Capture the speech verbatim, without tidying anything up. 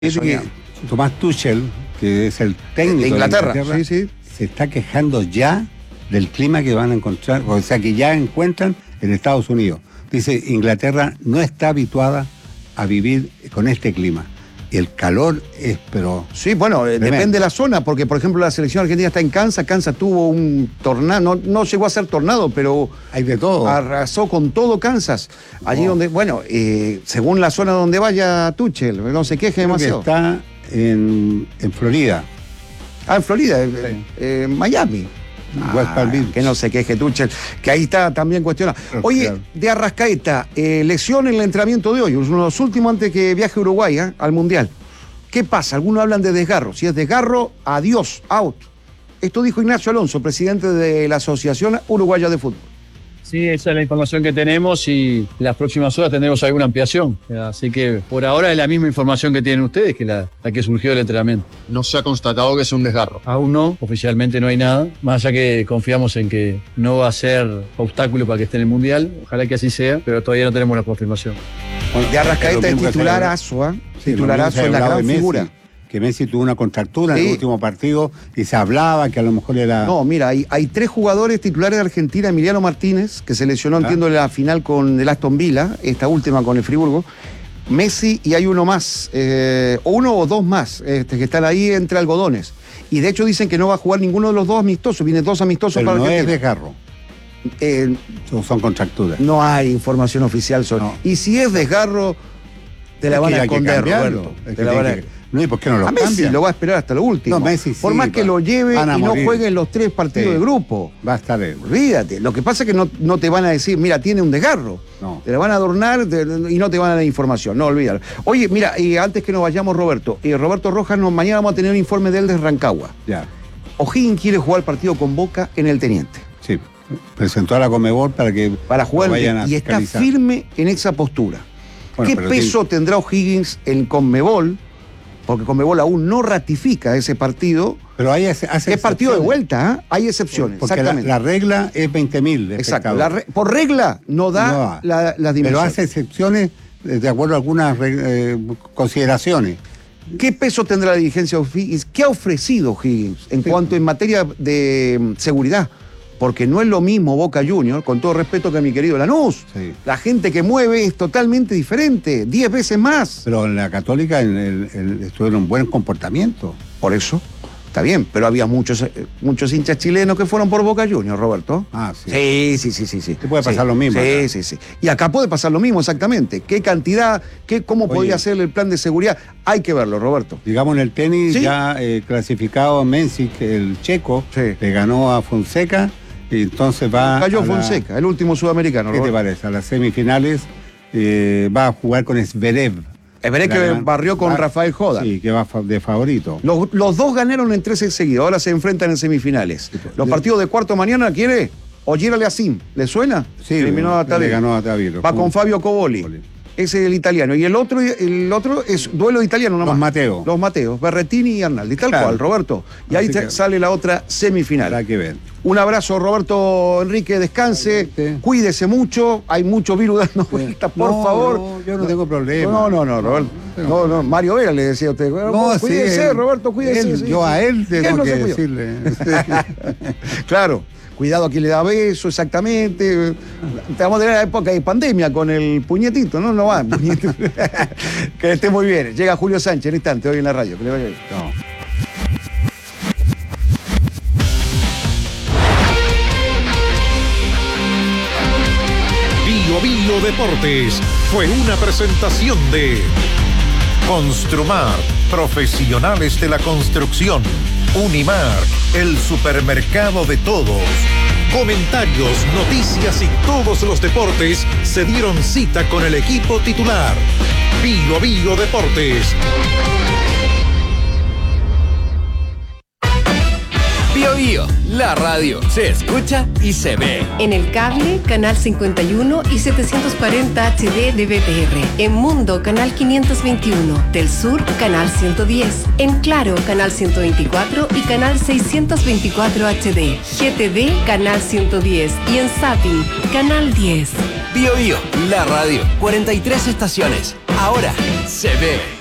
Es que Tomás Tuchel, que es el técnico de Inglaterra, de Inglaterra sí, sí. se está quejando ya del clima que van a encontrar, o sea, que ya encuentran en Estados Unidos. Dice, Inglaterra no está habituada a vivir con este clima. El calor es, pero... Sí, bueno, eh, depende de la zona, porque, por ejemplo, la selección argentina está en Kansas. Kansas tuvo un tornado, no, no llegó a ser tornado, pero... Hay de todo. Arrasó con todo Kansas. Allí oh. donde, bueno, eh, según la zona donde vaya Tuchel, no se queje Creo demasiado. Que está en, en Florida. Ah, en Florida, sí. eh, eh, Miami. Ah, West Palm Beach. Que no se queje Tuchel, que ahí está también cuestionado. Oye, claro. De Arrascaeta, eh, lesión en el entrenamiento de hoy, uno de los últimos antes que viaje a Uruguay ¿eh? al Mundial. ¿Qué pasa? Algunos hablan de desgarro. Si es desgarro, adiós, out. Esto dijo Ignacio Alonso, presidente de la Asociación Uruguaya de Fútbol. Sí, esa es la información que tenemos y en las próximas horas tendremos alguna ampliación. Así que por ahora es la misma información que tienen ustedes que la, la que surgió del entrenamiento. No se ha constatado que es un desgarro. Aún no, oficialmente no hay nada. Más allá que confiamos en que no va a ser obstáculo para que esté en el Mundial. Ojalá que así sea, pero todavía no tenemos la confirmación. Bueno, de Arrascaeta es titularazo, ¿eh? Sí, titularazo es la gran figura. Que Messi tuvo una contractura sí. en el último partido y se hablaba que a lo mejor era... No, mira, hay, hay tres jugadores titulares de Argentina. Emiliano Martínez, que se lesionó, ¿Ah? entiendo, en la final con el Aston Villa, esta última con el Friburgo. Messi y hay uno más, eh, uno o dos más, este, que están ahí entre algodones. Y de hecho dicen que no va a jugar ninguno de los dos amistosos, vienen dos amistosos Pero para no Argentina. es desgarro. Eh, son, son contracturas. No hay información oficial sobre... No. Y si es desgarro, te la es van a esconder, Roberto. Es te la van a... que... No, ¿y por qué no lo a Messi cambian? lo va a esperar hasta lo último. No, Messi Por sí, más que va, lo lleve y no juegue en los tres partidos sí, de grupo. Va a estar él. Olvídate. Lo que pasa es que no, no te van a decir, mira, tiene un desgarro. No. Te la van a adornar te, y no te van a dar información. No, olvídalo. Oye, mira, y antes que nos vayamos, Roberto, y Roberto Rojas, nos, mañana vamos a tener un informe de él de Rancagua. Ya. O'Higgins quiere jugar el partido con Boca en el Teniente. Sí. Presentó a la Conmebol para que para jugar vayan a y está fiscalizar. Firme en esa postura. Bueno, ¿Qué peso tiene... tendrá O'Higgins en Conmebol? Porque Conmebol aún no ratifica ese partido. Pero hay hace, hace es partido de vuelta, ¿eh? Hay excepciones. Porque exactamente. La, la regla es veinte mil. Exacto. La re, por regla no da, no da. La, las dimensiones. Pero hace excepciones de acuerdo a algunas eh, consideraciones. ¿Qué peso tendrá la dirigencia de O'Higgins? ¿Qué ha ofrecido O'Higgins en sí. cuanto en materia de seguridad? Porque no es lo mismo Boca Juniors, con todo respeto, que mi querido Lanús. Sí. La gente que mueve es totalmente diferente, diez veces más. Pero en la Católica en el, el, estuvieron en buen comportamiento. Por eso, está bien, pero había muchos, muchos hinchas chilenos que fueron por Boca Juniors, Roberto. Ah, sí. Sí, sí, sí, sí. sí. Te puede pasar sí. lo mismo. Sí, acá. sí, sí. Y acá puede pasar lo mismo, exactamente. ¿Qué cantidad, qué, cómo Oye, podría ser el plan de seguridad? Hay que verlo, Roberto. Digamos, en el tenis ¿Sí? ya eh, clasificado Menzies, el checo, sí. le ganó a Fonseca. Y entonces va. Cayó Fonseca, la... el último sudamericano. ¿Qué Robert? te parece? A las semifinales eh, va a jugar con Zverev. Zverev que gran... barrió con va... Rafael Joda. Sí, que va de favorito. Los, los dos ganaron en tres seguidos, ahora se enfrentan en semifinales. Los de... partidos de cuarto mañana, ¿quiere? Oyérale a Sim, ¿le suena? Sí, eliminó a Taviro. Le ganó a Taviro. Va con Fabio Coboli. Coboli. Ese es el italiano. Y el otro, el otro es duelo de italiano nomás. Los Mateo. Los Mateos, Berrettini y Arnaldi. Tal claro. cual, Roberto. Y Así ahí que... sale la otra semifinal. Habrá que ver. Un abrazo, Roberto Enrique, descanse, sí. cuídese mucho, hay mucho virus dando vueltas, por no, favor. No, yo no tengo problema. No, no, no, Roberto. No, no, Mario Vera le decía a usted. No, cuídese, sí, Roberto, cuídese. Él, sí, yo sí. a él tengo no que decirle. Claro. Cuidado a quien le da beso, exactamente. Estamos de la época de pandemia con el puñetito, ¿no? No va. Que esté muy bien. Llega Julio Sánchez en instante, hoy en la radio. Que le vaya bien. No. Bio Bio Deportes fue una presentación de Construmar, profesionales de la construcción. Unimar, el supermercado de todos. Comentarios, noticias y todos los deportes se dieron cita con el equipo titular. Bio Bio Deportes. Bio Bio, la radio se escucha y se ve. En el cable, canal cincuenta y uno y setecientos cuarenta H D de B T R. En Mundo, canal quinientos veintiuno. Del Sur, canal ciento diez. En Claro, canal ciento veinticuatro y canal seiscientos veinticuatro H D. G T D, canal ciento diez. Y en Zapping, canal diez. Bio Bio, la radio, cuarenta y tres estaciones. Ahora se ve.